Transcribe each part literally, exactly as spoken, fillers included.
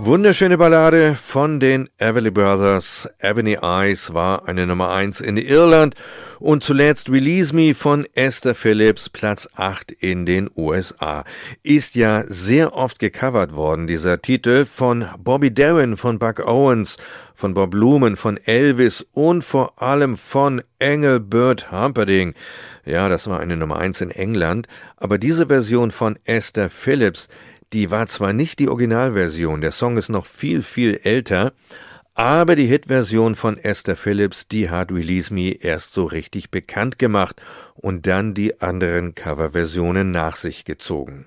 Wunderschöne Ballade von den Everly Brothers. Ebony Eyes war eine Nummer eins in Irland und zuletzt Release Me von Esther Phillips, Platz acht in den U S A. Ist ja sehr oft gecovert worden, dieser Titel, von Bobby Darin, von Buck Owens, von Bob Luman, von Elvis und vor allem von Engelbert Humperdinck. Ja, das war eine Nummer eins in England, aber diese Version von Esther Phillips, die war zwar nicht die Originalversion, der Song ist noch viel, viel älter, aber die Hitversion von Esther Phillips, die hat Release Me erst so richtig bekannt gemacht und dann die anderen Coverversionen nach sich gezogen.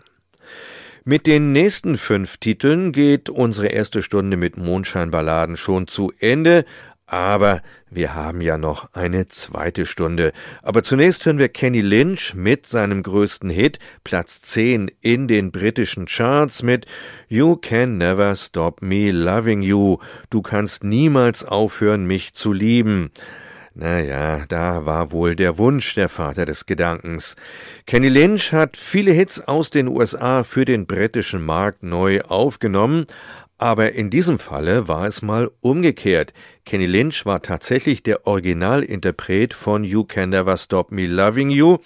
Mit den nächsten fünf Titeln geht unsere erste Stunde mit Mondscheinballaden schon zu Ende, aber wir haben ja noch eine zweite Stunde. Aber zunächst hören wir Kenny Lynch mit seinem größten Hit, Platz zehn in den britischen Charts mit You Can Never Stop Me Loving You. Du kannst niemals aufhören, mich zu lieben. Naja, da war wohl der Wunsch der Vater des Gedankens. Kenny Lynch hat viele Hits aus den U S A für den britischen Markt neu aufgenommen, aber in diesem Falle war es mal umgekehrt. Kenny Lynch war tatsächlich der Originalinterpret von You Can Never Stop Me Loving You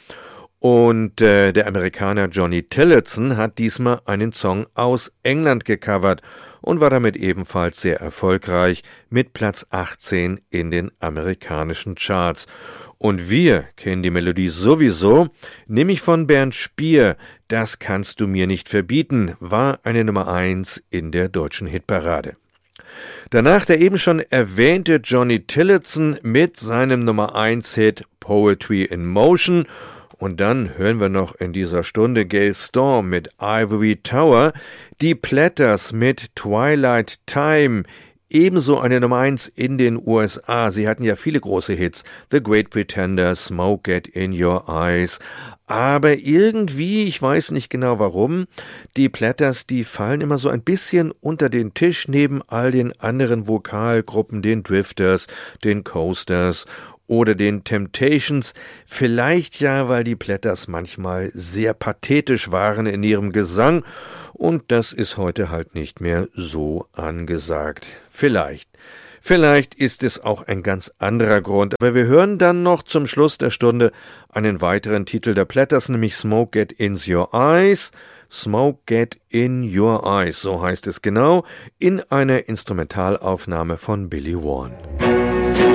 und äh, der Amerikaner Johnny Tillotson hat diesmal einen Song aus England gecovert und war damit ebenfalls sehr erfolgreich mit Platz achtzehn in den amerikanischen Charts. Und wir kennen die Melodie sowieso, nämlich von Bernd Spier, Das kannst du mir nicht verbieten, war eine Nummer eins in der deutschen Hitparade. Danach der eben schon erwähnte Johnny Tillotson mit seinem Nummer eins Hit Poetry in Motion. Und dann hören wir noch in dieser Stunde Gayle Storm mit Ivory Tower, die Platters mit Twilight Time, ebenso eine Nummer eins in den U S A. Sie hatten ja viele große Hits. The Great Pretender, Smoke Get in Your Eyes. Aber irgendwie, ich weiß nicht genau warum, die Platters, die fallen immer so ein bisschen unter den Tisch neben all den anderen Vokalgruppen, den Drifters, den Coasters oder den Temptations. Vielleicht ja, weil die Platters manchmal sehr pathetisch waren in ihrem Gesang. Und das ist heute halt nicht mehr so angesagt. Vielleicht. Vielleicht ist es auch ein ganz anderer Grund. Aber wir hören dann noch zum Schluss der Stunde einen weiteren Titel der Platters, nämlich Smoke Get in Your Eyes. Smoke Get in Your Eyes, so heißt es genau, in einer Instrumentalaufnahme von Billy Warren.